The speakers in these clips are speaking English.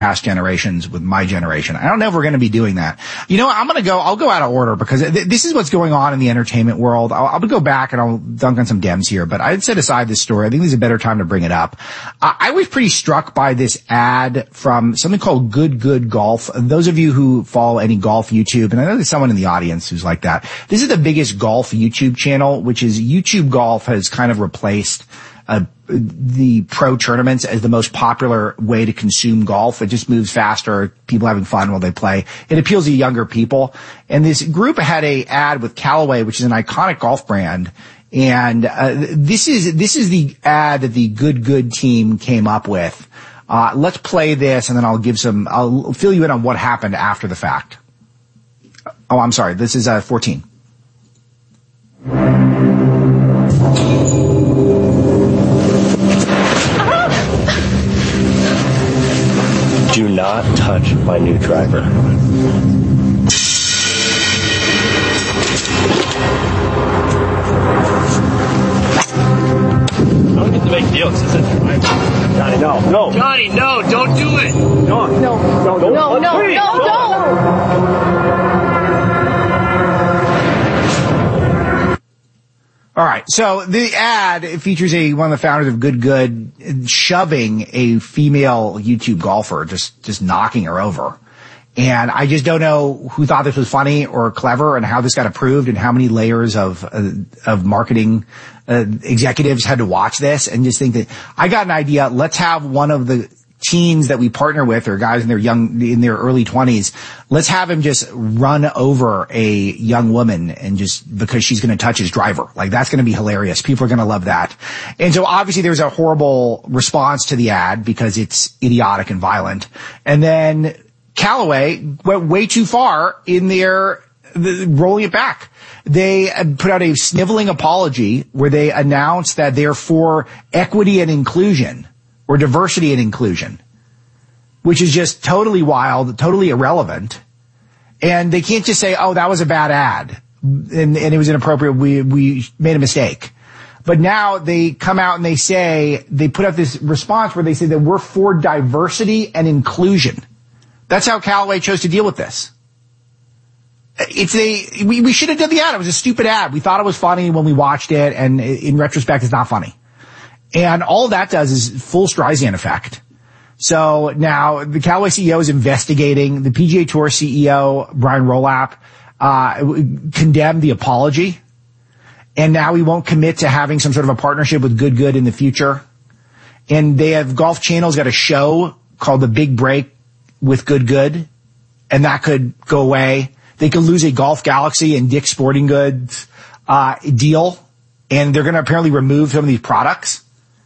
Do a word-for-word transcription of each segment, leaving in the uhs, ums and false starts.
past generations with my generation. I don't know if we're going to be doing that. You know, I'm going to go, I'll go out of order because th- this is what's going on in the entertainment world. I'll, I'll go back and I'll dunk on some Dems here, but I'd set aside this story. I think there's a better time to bring it up. Uh, I was pretty struck by this ad from something called Good Good Golf. Those of you who follow any golf YouTube, and I know there's someone in the audience who's like that. This is the biggest golf YouTube channel, which is YouTube Golf has kind of replaced Uh, the pro tournaments as the most popular way to consume golf. It just moves faster. People having fun while they play. It appeals to younger people. And this group had a ad with Callaway, which is an iconic golf brand. And uh, this is this is the ad that the Good Good team came up with. Uh, let's play this, and then I'll give some. I'll fill you in on what happened after the fact. Oh, I'm sorry. This is uh, fourteen. Do not touch my new driver. I don't get to make deals, is it? Johnny, no, no. Johnny, no, don't do it. No, no, no, no, no, no, please, no, no. don't. All right. So the ad features a one of the founders of Good Good shoving a female YouTube golfer, just just knocking her over. And I just don't know who thought this was funny or clever and how this got approved and how many layers of uh, of marketing uh, executives had to watch this and just think that I got an idea. Let's have one of the teens that we partner with or guys in their young, in their early twenties, let's have him just run over a young woman and just because she's going to touch his driver. Like that's going to be hilarious. People are going to love that. And so obviously there's a horrible response to the ad because it's idiotic and violent. And then Callaway went way too far in their the, rolling it back. They put out a sniveling apology where they announced that they're for equity and inclusion. Or diversity and inclusion, which is just totally wild, totally irrelevant. And they can't just say, oh, that was a bad ad and, and it was inappropriate. We, we made a mistake. But now they come out and they say, they put out this response where they say that we're for diversity and inclusion. That's how Callaway chose to deal with this. It's a, we, we should have done the ad. It was a stupid ad. We thought it was funny when we watched it. And in retrospect, it's not funny. And all that does is full Streisand effect. So now the Callaway C E O is investigating. The P G A Tour C E O, Brian Rolap, uh, condemned the apology. And now he won't commit to having some sort of a partnership with Good Good in the future. And they have Golf Channel's got a show called The Big Break with Good Good. And that could go away. They could lose a Golf Galaxy and Dick's Sporting Goods, uh, deal. And they're going to apparently remove some of these products.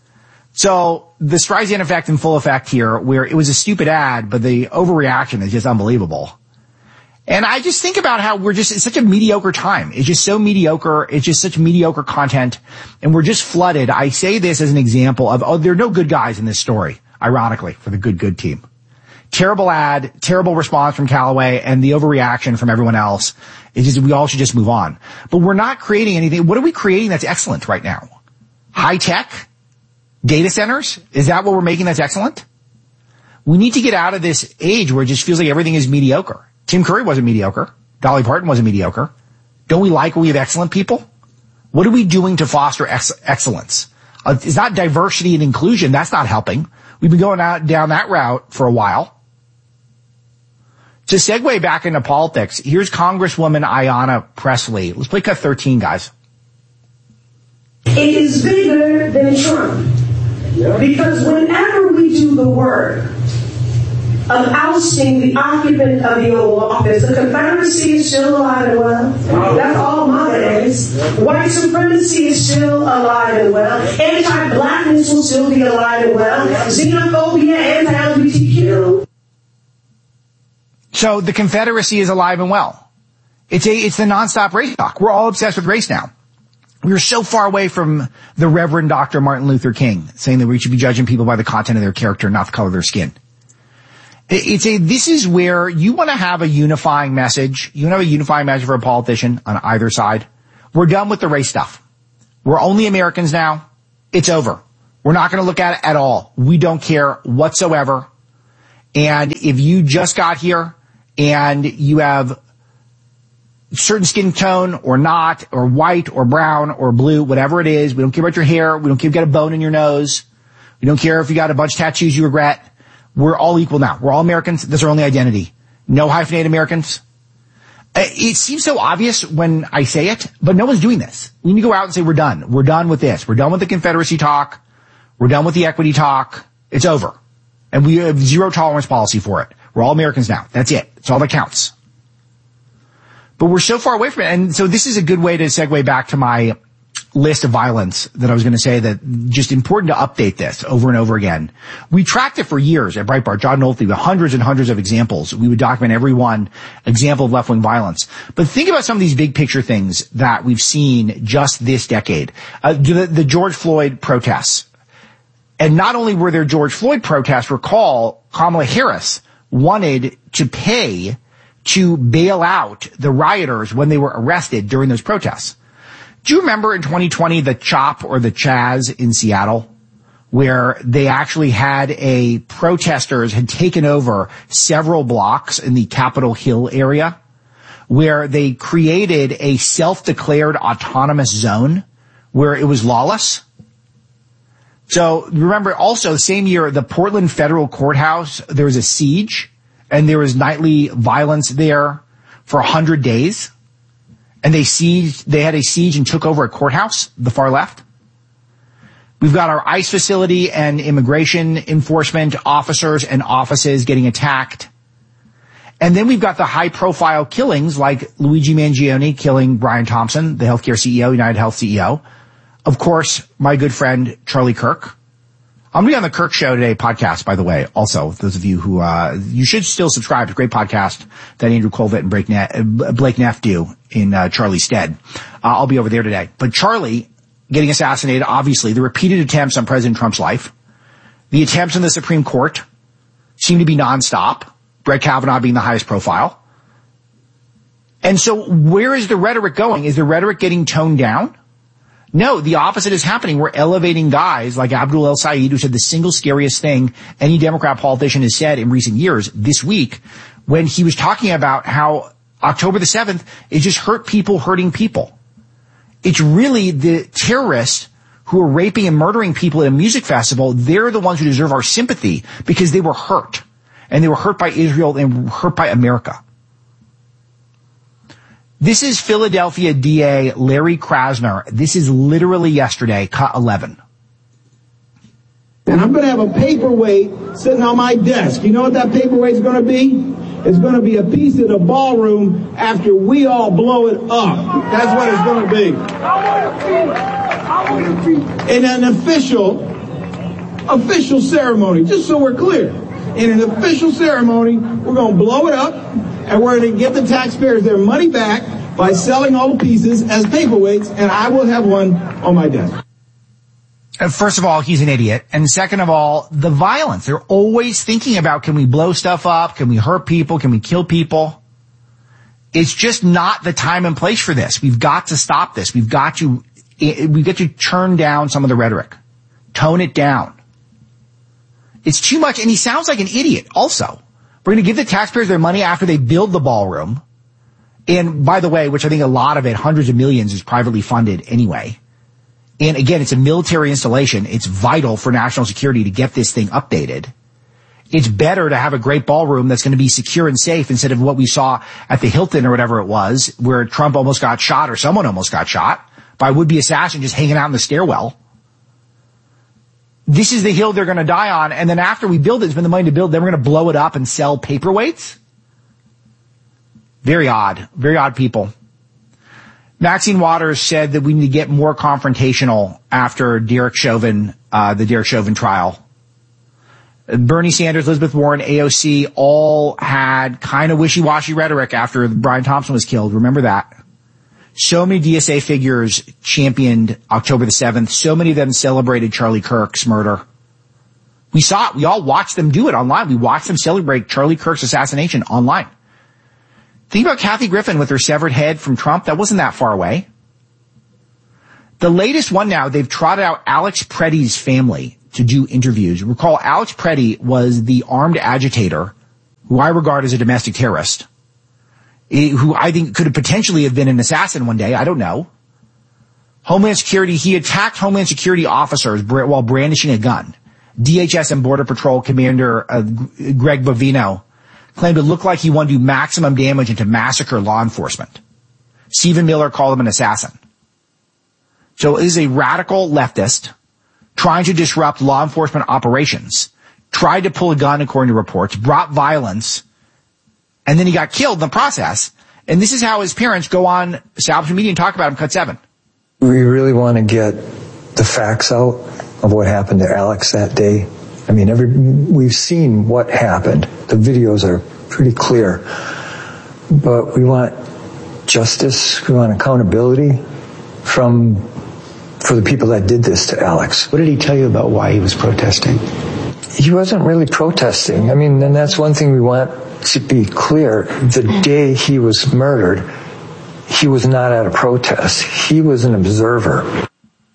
So the Streisand effect in full effect here, where it was a stupid ad, but the overreaction is just unbelievable. And I just think about how we're just, it's such a mediocre time. It's just so mediocre. It's just such mediocre content. And we're just flooded. I say this as an example of, oh, there are no good guys in this story, ironically, for the Good Good team. Terrible ad, terrible response from Callaway, and the overreaction from everyone else. It's just, we all should just move on. But we're not creating anything. What are we creating that's excellent right now? High tech? Data centers? Is that what we're making that's excellent? We need to get out of this age where it just feels like everything is mediocre. Tim Curry wasn't mediocre. Dolly Parton wasn't mediocre. Don't we like when we have excellent people? What are we doing to foster ex- excellence? Uh, it's not diversity and inclusion. That's not helping. We've been going out down that route for a while. To segue back into politics, here's Congresswoman Ayanna Pressley. Let's play cut thirteen, guys. It is bigger than Trump. Because whenever we do the work of ousting the occupant of the Oval Office, the Confederacy is still alive and well. That's all my days. White supremacy is still alive and well. Anti-blackness will still be alive and well. Xenophobia, anti-L G B T Q. So the Confederacy is alive and well. It's a, it's the nonstop race talk. We're all obsessed with race now. We're so far away from the Reverend Doctor Martin Luther King saying that we should be judging people by the content of their character, not the color of their skin. It's a, this is where you want to have a unifying message. You want to have a unifying message for a politician on either side. We're done with the race stuff. We're only Americans now. It's over. We're not going to look at it at all. We don't care whatsoever. And if you just got here and you have certain skin tone or not, or white or brown or blue, whatever it is, we don't care about your hair. We don't care if you got a bone in your nose. We don't care if you got a bunch of tattoos you regret. We're all equal now. We're all Americans. That's our only identity. No hyphenated Americans. It seems so obvious when I say it, but no one's doing this. We need to go out and say we're done. We're done with this. We're done with the Confederacy talk. We're done with the equity talk. It's over. And we have zero tolerance policy for it. We're all Americans now. That's it. It's all that counts. But we're so far away from it. And so this is a good way to segue back to my list of violence that I was going to say, that just important to update this over and over again. We tracked it for years at Breitbart, John Nolte, with hundreds and hundreds of examples. We would document every one example of left-wing violence. But think about some of these big picture things that we've seen just this decade. Uh, the, the George Floyd protests. And not only were there George Floyd protests, recall Kamala Harris wanted to pay to bail out the rioters when they were arrested during those protests. Do you remember in twenty twenty the CHOP or the Chaz in Seattle, where they actually had a protesters had taken over several blocks in the Capitol Hill area, where they created a self-declared autonomous zone where it was lawless? So remember also the same year, the Portland Federal Courthouse, there was a siege and there was nightly violence there for a hundred days. And they sieged, they had a siege and took over a courthouse, the far left. We've got our ICE facility and immigration enforcement officers and offices getting attacked. And then we've got the high profile killings like Luigi Mangione killing Brian Thompson, the healthcare C E O, United Health C E O. Of course, my good friend Charlie Kirk. I'm going to be on the Kirk Show Today podcast, by the way. Also, those of you who, uh, you should still subscribe to a great podcast that Andrew Colvett and Blake Neff, Blake Neff do in, uh, Charlie's stead. Uh, I'll be over there today. But Charlie getting assassinated, obviously, the repeated attempts on President Trump's life, the attempts on the Supreme Court seem to be nonstop. Brett Kavanaugh being the highest profile. And so where is the rhetoric going? Is the rhetoric getting toned down? No, the opposite is happening. We're elevating guys like Abdul El Sayed, who said the single scariest thing any Democrat politician has said in recent years this week, when he was talking about how October the seventh is just hurt people hurting people. It's really the terrorists who are raping and murdering people at a music festival. They're the ones who deserve our sympathy because they were hurt. And they were hurt by Israel and hurt by America. This is Philadelphia D A Larry Krasner. This is literally yesterday, cut eleven. And I'm going to have a paperweight sitting on my desk. You know what that paperweight's going to be? It's going to be a piece of the ballroom after we all blow it up. That's what it's going to be. I want to be, I want to be. In an official, official ceremony, just so we're clear. In an official ceremony, we're going to blow it up, and we're going to give the taxpayers their money back by selling all the pieces as paperweights, and I will have one on my desk. First of all, he's an idiot. And second of all, the violence. They're always thinking about, can we blow stuff up? Can we hurt people? Can we kill people? It's just not the time and place for this. We've got to stop this. We've got to, we've got to turn down some of the rhetoric. Tone it down. It's too much, and he sounds like an idiot also. We're going to give the taxpayers their money after they build the ballroom. And by the way, which I think a lot of it, hundreds of millions, is privately funded anyway. And again, it's a military installation. It's vital for national security to get this thing updated. It's better to have a great ballroom that's going to be secure and safe instead of what we saw at the Hilton or whatever it was, where Trump almost got shot or someone almost got shot by a would-be assassin just hanging out in the stairwell. This is the hill they're going to die on, and then after we build it, spend the money to build, then we're going to blow it up and sell paperweights? Very odd. Very odd people. Maxine Waters said that we need to get more confrontational after Derek Chauvin, uh, the Derek Chauvin trial. Bernie Sanders, Elizabeth Warren, A O C all had kind of wishy-washy rhetoric after Brian Thompson was killed. Remember that. So many D S A figures championed October the seventh. So many of them celebrated Charlie Kirk's murder. We saw it. We all watched them do it online. We watched them celebrate Charlie Kirk's assassination online. Think about Kathy Griffin with her severed head from Trump. That wasn't that far away. The latest one now, they've trotted out Alex Preddy's family to do interviews. Recall, Alex Preddy was the armed agitator who I regard as a domestic terrorist, who I think could have potentially have been an assassin one day. I don't know. Homeland Security, he attacked Homeland Security officers while brandishing a gun. D H S and Border Patrol Commander uh, Greg Bovino claimed it looked like he wanted to do maximum damage and to massacre law enforcement. Stephen Miller called him an assassin. So it is a radical leftist trying to disrupt law enforcement operations, tried to pull a gun according to reports, brought violence, and then he got killed in the process. And this is how his parents go on establishment media and talk about him, Cut seven. We really want to get the facts out of what happened to Alex that day. I mean, every we've seen what happened. The videos are pretty clear. But we want justice, we want accountability from for the people that did this to Alex. What did he tell you about why he was protesting? He wasn't really protesting. I mean, and that's one thing we want to be clear. The day he was murdered, he was not at a protest. He was an observer.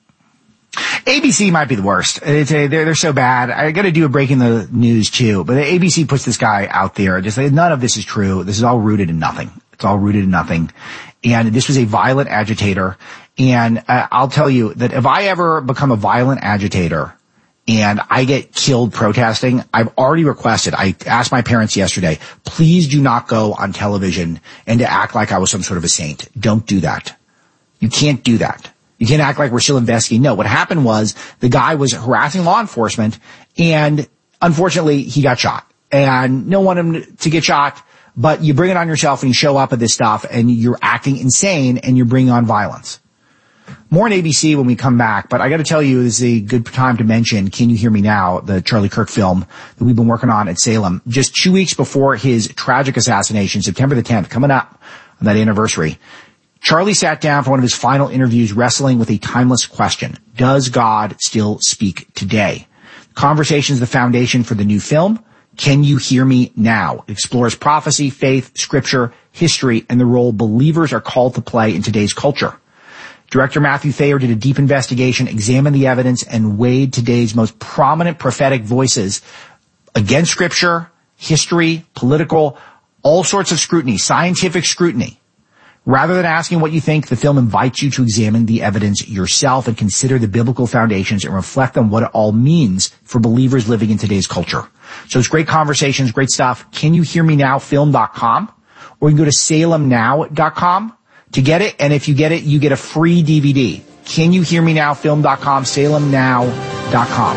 A B C might be the worst. It's a, they're, they're so bad. I got to do a breaking the news too. But A B C puts this guy out there. Just like, none of this is true. This is all rooted in nothing. It's all rooted in nothing. And this was a violent agitator. And uh, I'll tell you that if I ever become a violent agitator and I get killed protesting, I've already requested, I asked my parents yesterday, please do not go on television and to act like I was some sort of a saint. Don't do that. You can't do that. You can't act like we're still investigating. No, what happened was the guy was harassing law enforcement and unfortunately he got shot. And no one wanted him to get shot, but you bring it on yourself and you show up at this stuff and you're acting insane and you're bringing on violence. More on A B C when we come back, but I got to tell you, this is a good time to mention Can You Hear Me Now, the Charlie Kirk film that we've been working on at Salem. Just two weeks before his tragic assassination, September the tenth, coming up on that anniversary, Charlie sat down for one of his final interviews wrestling with a timeless question. Does God still speak today? The conversation is the foundation for the new film, Can You Hear Me Now? It explores prophecy, faith, scripture, history, and the role believers are called to play in today's culture. Director Matthew Thayer did a deep investigation, examined the evidence, and weighed today's most prominent prophetic voices against scripture, history, political, all sorts of scrutiny, scientific scrutiny. Rather than asking what you think, the film invites you to examine the evidence yourself and consider the biblical foundations and reflect on what it all means for believers living in today's culture. So it's great conversations, great stuff. Can You Hear Me Now film dot com, or you can go to salem now dot com to get it. And if you get it, you get a free D V D. Can You Hear Me Now film dot com, salem now dot com.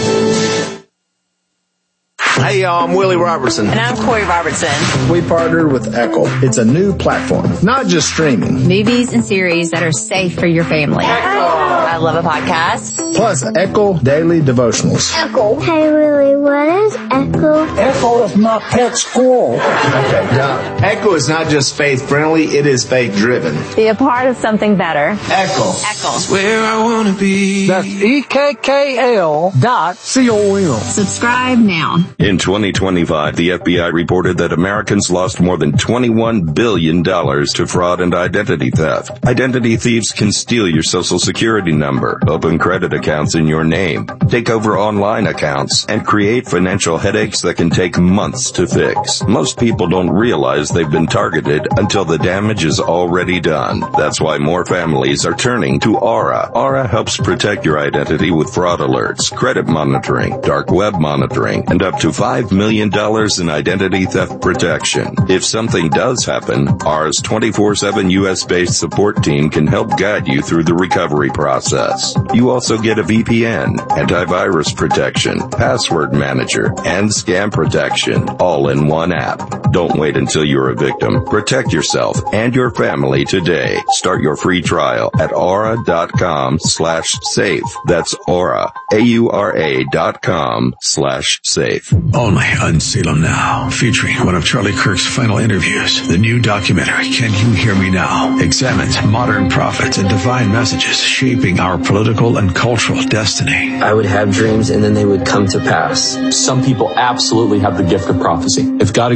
Hey, y'all, I'm Willie Robertson. And I'm Corey Robertson. We partnered with Echo. It's a new platform, not just streaming. Movies and series that are safe for your family. Echo. I love a podcast. Plus, Echo Daily Devotionals. Echo. Hey, Willie, what is Echo? Echo is my pet squirrel. Okay, now, Echo is not just faith-friendly, it is faith-driven. Be a part of something better. Echo. Echo. It's where I want to be. That's E K K L dot C O M. Subscribe now. In twenty twenty-five, the F B I reported that Americans lost more than twenty-one billion dollars to fraud and identity theft. Identity thieves can steal your social security number, open credit accounts in your name, take over online accounts, and create financial headaches that can take months to fix. Most people don't realize they've been targeted until the damage is already done. That's why more families are turning to Aura. Aura helps protect your identity with fraud alerts, credit monitoring, dark web monitoring, and up to five million dollars in identity theft protection. If something does happen, Aura's twenty-four seven U S-based support team can help guide you through the recovery process. You also get a V P N, antivirus protection, password manager, and scam protection, all in one app. Don't wait until you're a victim. Protect yourself and your family today. Start your free trial at aura.com slash safe. That's Aura, A U R A dot com slash safe. Only on Salem Now, featuring one of Charlie Kirk's final interviews. The new documentary, Can You Hear Me Now, examines modern prophets and divine messages shaping our political and cultural destiny. I would have dreams and then they would come to pass. Some people absolutely have the gift of prophecy. If God exists,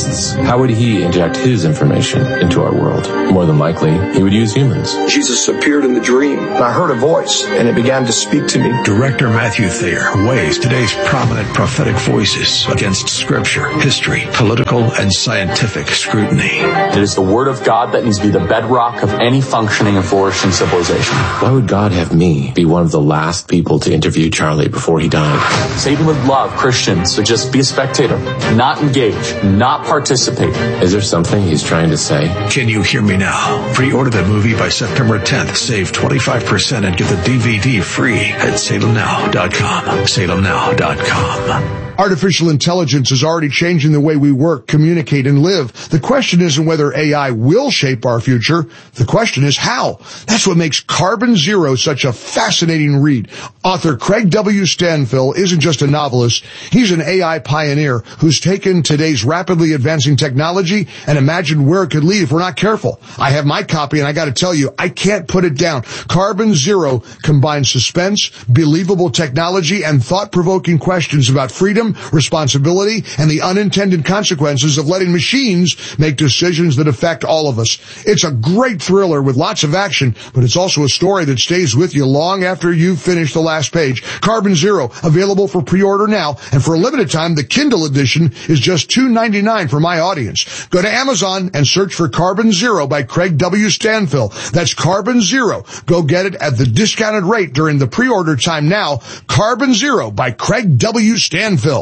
exists, how would he inject his information into our world? More than likely, he would use humans. Jesus appeared in the dream, and I heard a voice, and it began to speak to me. Director Matthew Thayer weighs today's prominent prophetic voices against scripture, history, political, and scientific scrutiny. It is the Word of God that needs to be the bedrock of any functioning and flourishing civilization. Why would God have me be one of the last people to interview Charlie before he died? Satan would love Christians to just be a spectator, not engage, not participate. Is there something he's trying to say? Can you hear me now? Pre-order the movie by September tenth. Save twenty-five percent and get the D V D free at salem now dot com. salem now dot com. Artificial intelligence is already changing the way we work, communicate, and live. The question isn't whether A I will shape our future. The question is how. That's what makes Carbon Zero such a fascinating read. Author Craig W. Stanfill isn't just a novelist. He's an A I pioneer who's taken today's rapidly advancing technology and imagined where it could lead if we're not careful. I have my copy, and I got to tell you, I can't put it down. Carbon Zero combines suspense, believable technology, and thought-provoking questions about freedom, responsibility, and the unintended consequences of letting machines make decisions that affect all of us. It's a great thriller with lots of action, but it's also a story that stays with you long after you've finished the last page. Carbon Zero, available for pre-order now, and for a limited time, the Kindle edition is just two dollars and ninety-nine cents for my audience. Go to Amazon and search for Carbon Zero by Craig W. Stanfill. That's Carbon Zero. Go get it at the discounted rate during the pre-order time now. Carbon Zero by Craig W. Stanfill.